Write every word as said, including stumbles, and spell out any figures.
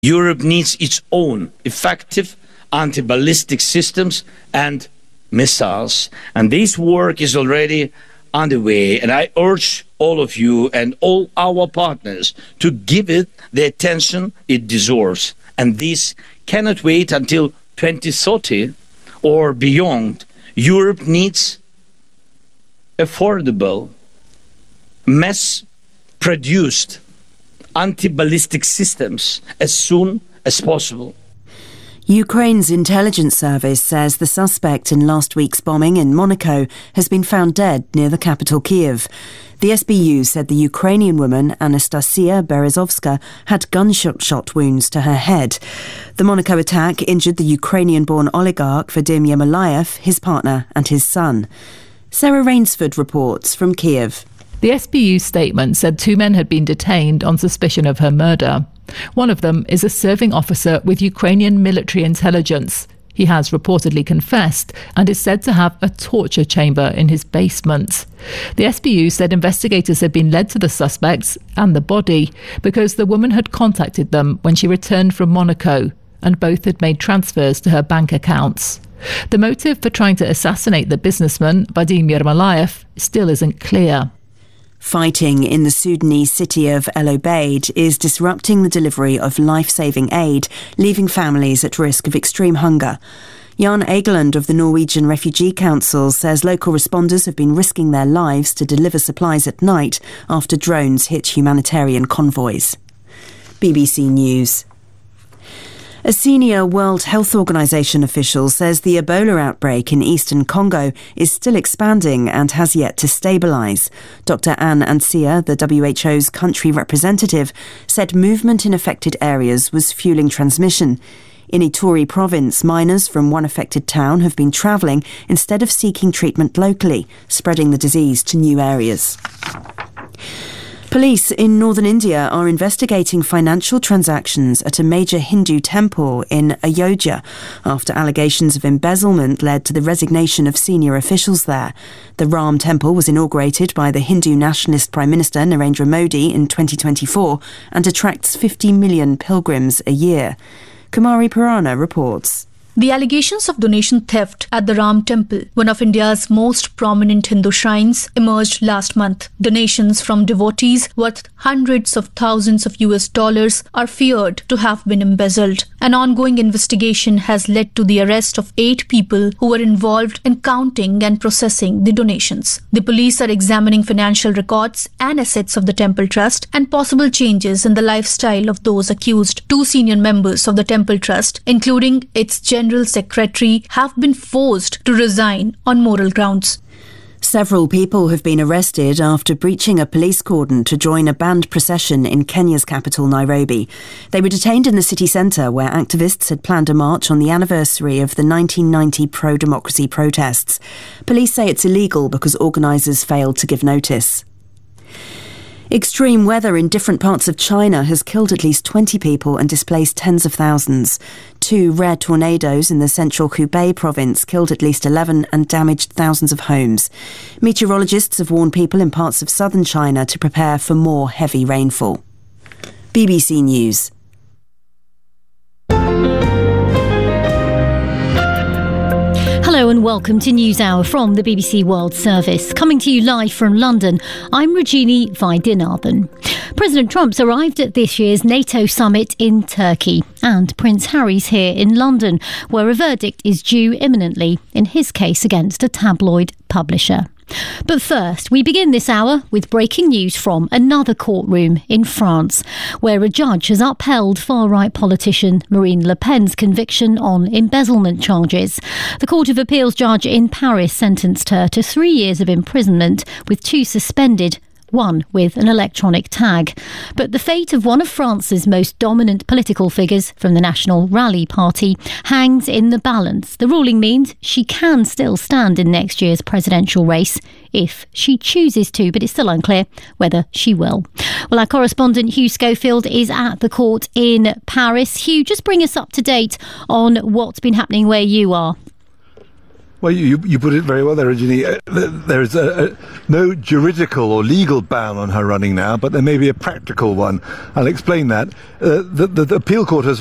Europe needs its own effective anti-ballistic systems and missiles, and this work is already underway, and I urge all of you and all our partners to give it the attention it deserves. And this cannot wait until twenty thirty or beyond. Europe needs affordable, mass-produced anti-ballistic systems as soon as possible. Ukraine's intelligence service says the suspect in last week's bombing in Monaco has been found dead near the capital Kiev. The S B U said the Ukrainian woman Anastasia Berezovska had gunshot shot wounds to her head. The Monaco attack injured the Ukrainian-born oligarch Vadim Yermolayev, his partner and his son. Sarah Rainsford reports from Kiev. The S B U statement said two men had been detained on suspicion of her murder. One of them is a serving officer with Ukrainian military intelligence. He has reportedly confessed and is said to have a torture chamber in his basement. The S B U said investigators had been led to the suspects and the body because the woman had contacted them when she returned from Monaco, and both had made transfers to her bank accounts. The motive for trying to assassinate the businessman, Vadim Yermolayev, still isn't clear. Fighting in the Sudanese city of El Obeid is disrupting the delivery of life-saving aid, leaving families at risk of extreme hunger. Jan Egeland of the Norwegian Refugee Council says local responders have been risking their lives to deliver supplies at night after drones hit humanitarian convoys. B B C News. A senior World Health Organization official says the Ebola outbreak in eastern Congo is still expanding and has yet to stabilise. Doctor Anne Ansia, the W H O's country representative, said movement in affected areas was fuelling transmission. In Ituri province, miners from one affected town have been travelling instead of seeking treatment locally, spreading the disease to new areas. Police in northern India are investigating financial transactions at a major Hindu temple in Ayodhya after allegations of embezzlement led to the resignation of senior officials there. The Ram temple was inaugurated by the Hindu nationalist Prime Minister Narendra Modi in twenty twenty-four and attracts fifty million pilgrims a year. Kumari Purana reports. The allegations of donation theft at the Ram Temple, one of India's most prominent Hindu shrines, emerged last month. Donations from devotees worth hundreds of thousands of U S dollars are feared to have been embezzled. An ongoing investigation has led to the arrest of eight people who were involved in counting and processing the donations. The police are examining financial records and assets of the temple trust and possible changes in the lifestyle of those accused. Two senior members of the temple trust, including its General Secretary, have been forced to resign on moral grounds. Several people have been arrested after breaching a police cordon to join a banned procession in Kenya's capital, Nairobi. They were detained in the city centre where activists had planned a march on the anniversary of the nineteen ninety pro-democracy protests. Police say it's illegal because organisers failed to give notice. Extreme weather in different parts of China has killed at least twenty people and displaced tens of thousands. Two rare tornadoes in the central Hubei province killed at least eleven and damaged thousands of homes. Meteorologists have warned people in parts of southern China to prepare for more heavy rainfall. B B C News. Hello and welcome to NewsHour from the B B C World Service. Coming to you live from London, I'm Rajini Vaidyanathan. President Trump's arrived at this year's NATO summit in Turkey, and Prince Harry's here in London, where a verdict is due imminently in his case against a tabloid publisher. But first, we begin this hour with breaking news from another courtroom in France, where a judge has upheld far-right politician Marine Le Pen's conviction on embezzlement charges. The Court of Appeals judge in Paris sentenced her to three years of imprisonment, with two suspended, one with an electronic tag. But the fate of one of France's most dominant political figures from the National Rally Party hangs in the balance. The ruling means she can still stand in next year's presidential race if she chooses to, but it's still unclear whether she will. Well, our correspondent Hugh Schofield is at the court in Paris. Hugh, just bring us up to date on what's been happening where you are. Well, you, you put it very well there, Rajini. Uh, there is a, a, no juridical or legal ban on her running now, but there may be a practical one. I'll explain that. Uh, the, the, the appeal court has